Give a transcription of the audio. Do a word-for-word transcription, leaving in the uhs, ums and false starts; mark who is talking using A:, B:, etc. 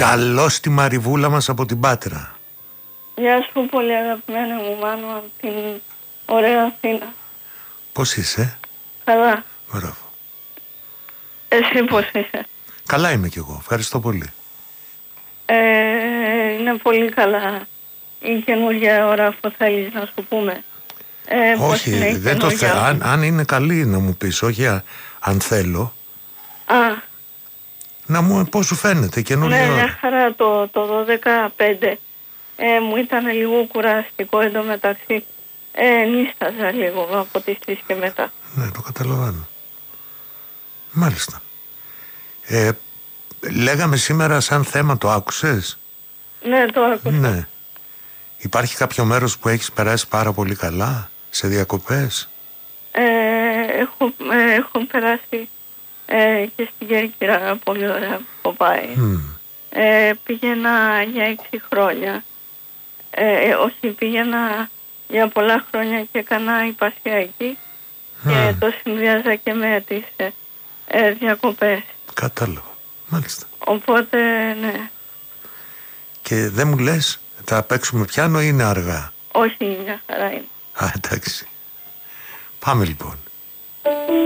A: Καλώς τη Μαριβούλα μας από την Πάτρα.
B: Γεια σου πολύ αγαπημένη μου Μάνο από την ωραία Αθήνα.
A: Πώς είσαι?
B: Καλά.
A: Μπράβο.
B: Εσύ πώς είσαι?
A: Καλά είμαι κι εγώ, ευχαριστώ πολύ.
B: Ε, είναι πολύ καλά η καινούργια ώρα που θέλεις να σου πούμε. Ε,
A: όχι,
B: είναι
A: δεν το θε... αν, αν είναι καλή να μου πεις, όχι α, αν θέλω.
B: Α.
A: Να μου, πώς σου φαίνεται καινούργια
B: Ναι,
A: ώρα.
B: μια χαρά το, το δώδεκα πέντε. Ε, μου ήταν λίγο κουραστικό εντωμεταξύ. Ε, νίσταζα λίγο από τις τρεις και μετά.
A: Ναι, το καταλαβαίνω. Μάλιστα. Ε, λέγαμε σήμερα σαν θέμα, το άκουσες?
B: Ναι, το άκουσα.
A: Ναι. Υπάρχει κάποιο μέρος που έχεις περάσει πάρα πολύ καλά σε διακοπές?
B: Ε, έχω, ε, έχω περάσει ε, και στην Κέρκυρα πολύ ωραία που πάει. Mm. Ε, πήγαινα για έξι χρόνια. Ε, όχι, πήγαινα για πολλά χρόνια και έκανα υπασιακή mm. και το συνδυάζα και με τις ε, ε, διακοπές.
A: Κατάλαβα. Μάλιστα.
B: Οπότε, ναι.
A: Και δεν μου λες, θα παίξουμε πιάνο ή είναι αργά?
B: Όχι, μια χαρά είναι.
A: Α, εντάξει. Πάμε λοιπόν.